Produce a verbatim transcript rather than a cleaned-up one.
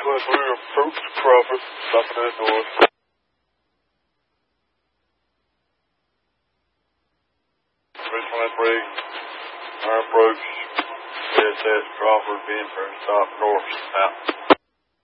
one three, approach Crawford, stopping at north. three twenty-three, our approach, S S Crawford, being for stop north, south.